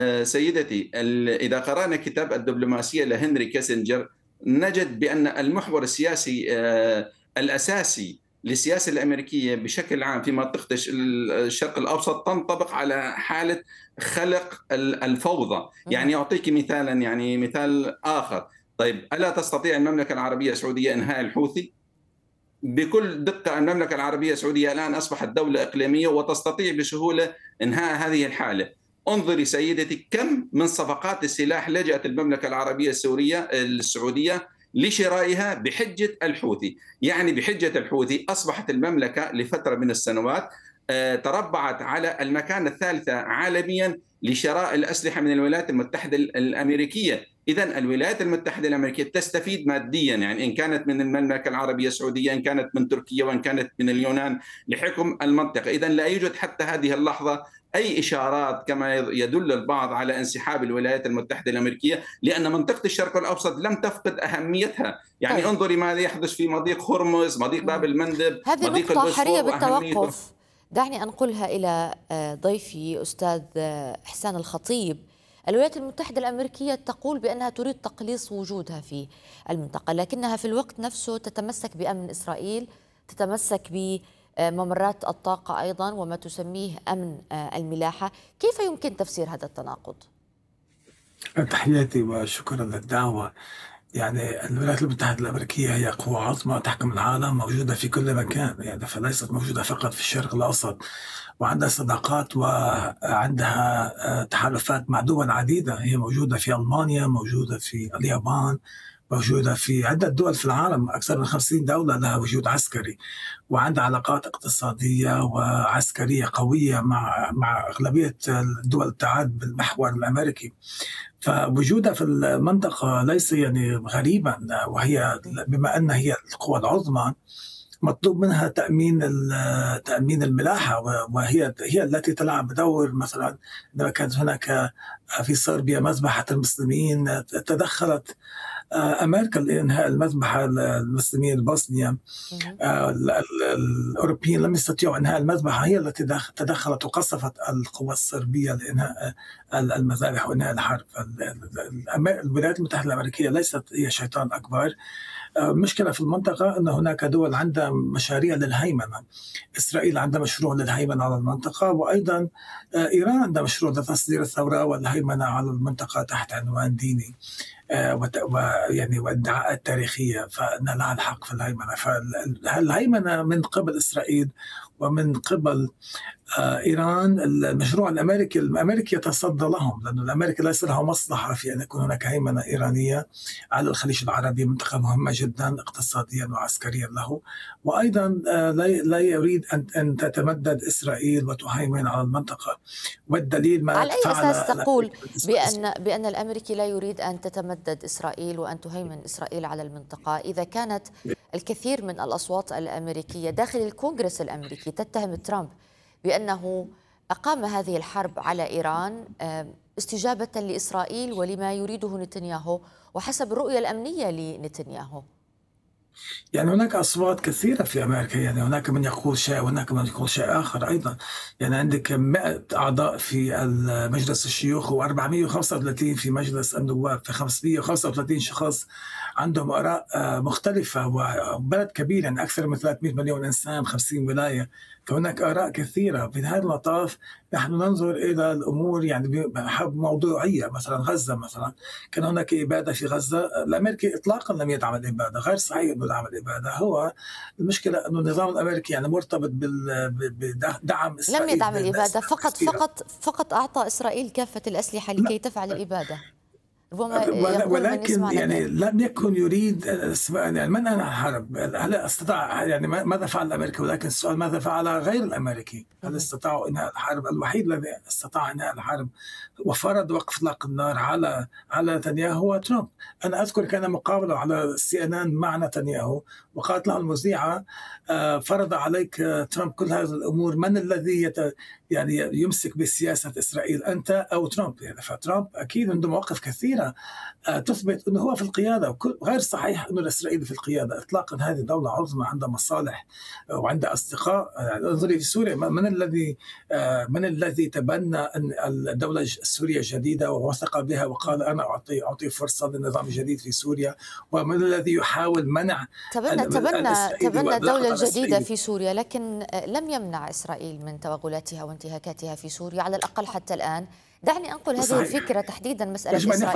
سيدتي، إذا قرأنا كتاب الدبلوماسية لهنري كيسنجر نجد بأن المحور السياسي الأساسي للسياسة الأمريكية بشكل عام في منطقة الشرق الأوسط تنطبق على حالة خلق الفوضى. يعني أعطيك مثالا، يعني مثال آخر. طيب، ألا تستطيع المملكة العربية السعودية إنهاء الحوثي؟ بكل دقة المملكة العربية السعودية الآن أصبحت دولة إقليمية وتستطيع بسهولة إنهاء هذه الحالة. انظري سيدتي كم من صفقات السلاح لجأت المملكة العربية السعودية لشرائها بحجة الحوثي. يعني بحجة الحوثي أصبحت المملكة لفترة من السنوات تربعت على المكان الثالثة عالميا لشراء الأسلحة من الولايات المتحدة الأمريكية. إذن الولايات المتحدة الأمريكية تستفيد ماديا، يعني إن كانت من المملكة العربية السعودية، إن كانت من تركيا، وإن كانت من اليونان لحكم المنطقة. إذن لا يوجد حتى هذه اللحظة أي إشارات كما يدل البعض على انسحاب الولايات المتحدة الأمريكية، لأن منطقة الشرق الأوسط لم تفقد أهميتها. يعني طيب. انظري ماذا يحدث في مضيق هرمز، مضيق باب المندب، هذه مضيق نقطة حرية البوسفور وأهميته. بالتوقف. دعني أنقلها إلى ضيفي أستاذ إحسان الخطيب. الولايات المتحدة الأمريكية تقول بأنها تريد تقليص وجودها في المنطقة، لكنها في الوقت نفسه تتمسك بأمن إسرائيل، تتمسك بممرات الطاقة أيضا وما تسميه أمن الملاحة. كيف يمكن تفسير هذا التناقض؟ تحياتي وشكرا للدعوة. يعني الولايات المتحدة الأمريكية هي قوة عظمى تحكم العالم، موجودة في كل مكان، يعني فليست موجودة فقط في الشرق الأوسط، وعندها صداقات وعندها تحالفات مع دول عديدة. هي موجودة في ألمانيا، موجودة في اليابان، موجودة في عدة دول في العالم، أكثر من 50 دولة لها وجود عسكري، وعندها علاقات اقتصادية وعسكرية قوية مع أغلبية الدول التعاد بالمحور الأمريكي. فوجودها في المنطقة ليس يعني غريبا، وهي بما أنها هي القوى العظمى مطلوب منها تأمين الملاحة، وهي التي تلعب دور. مثلا عندما كانت هناك في صربيا مذبحة المسلمين تدخلت أمريكا لإنهاء المذبحة المسلمين البوسنيين. الأوروبيين لم يستطيعوا إنهاء المذبحة، هي التي تدخلت وقصفت القوى الصربية لإنهاء المذابح وإنهاء الحرب. الولايات المتحدة الأمريكية ليست هي شيطان أكبر. مشكلة في المنطقة أن هناك دول عندها مشاريع للهيمنة. إسرائيل عندها مشروع للهيمنة على المنطقة، وأيضا إيران عندها مشروع لتصدير الثورة والهيمنة على المنطقة تحت عنوان ديني، ويعني وادعاءات تاريخية، فإن لها الحق في الهيمنة. فالهيمنة من قبل إسرائيل ومن قبل إيران، المشروع الأمريكي يتصدى لهم، لأن الأمريكي ليس له مصلحة في أن يكون هناك هيمنة إيرانية على الخليج العربي، منطقة مهمة جدا اقتصاديا وعسكريا له. وأيضا لا يريد أن تتمدد إسرائيل وتهيمن على المنطقة، والدليل ما على أي فعل أساس تقول بأن الأمريكي لا يريد أن تتمدد إسرائيل وأن تهيمن إسرائيل على المنطقة، إذا كانت الكثير من الأصوات الأمريكية داخل الكونغرس الأمريكي تتهم ترامب بأنه أقام هذه الحرب على إيران استجابة لإسرائيل ولما يريده نتنياهو وحسب الرؤية الأمنية لنتنياهو؟ يعني هناك أصوات كثيرة في أمريكا، يعني هناك من يقول شيء وهناك من يقول شيء آخر أيضا. يعني عندك 100 أعضاء في مجلس الشيوخ و435 في مجلس النواب، في 535 شخص عندهم آراء مختلفة، وبلد كبير يعني أكثر من 300 مليون إنسان، 50 ولاية، فهناك آراء كثيرة. في هذا المطاف نحن ننظر إلى الأمور يعني بموضوعية. مثلا غزة، مثلا كان هناك إبادة في غزة، الأمريكي إطلاقا لم يدعم الإبادة، غير صحيح أنه دعم الإبادة. هو المشكلة أنه النظام الأمريكي يعني مرتبط بدعم إسرائيل، لم يدعم الإبادة، فقط أعطى إسرائيل كافة الأسلحة لكي تفعل الإبادة. ربما يقول من ولكن يسمعنا يعني الآن لم يكن يريد يعني من أنهى الحرب. هل استطاع يعني ماذا فعل الأمريكي؟ ولكن السؤال ماذا فعل غير الأمريكي؟ هل استطاعوا إنهاء الحرب؟ الوحيد الذي استطاع إنهاء الحرب وفرض وقف إطلاق النار على نتنياهو هو ترامب. أنا أذكر كان مقابلة على CNN مع نتنياهو، وقالت له المذيعة فرض عليك ترامب كل هذه الأمور، من الذي يعني يمسك بسياسة إسرائيل، أنت أو ترامب؟ يعني فترامب أكيد عنده مواقف كثيرة هنا تثبت أنه هو في القيادة. غير صحيح أنه الإسرائيلي في القيادة إطلاقا. هذه دولة عظمى عندها مصالح وعندها أصدقاء. انظري في سوريا، من الذي تبنى أن الدولة السورية جديدة ووثق بها وقال أنا أعطي فرصة للنظام الجديد في سوريا؟ ومن الذي يحاول منع تبنى الدولة الجديدة في سوريا، لكن لم يمنع إسرائيل من توغلاتها وانتهاكاتها في سوريا على الأقل حتى الآن. دعني أنقل هذه الفكرة تحديدا، مسألة إسرائيل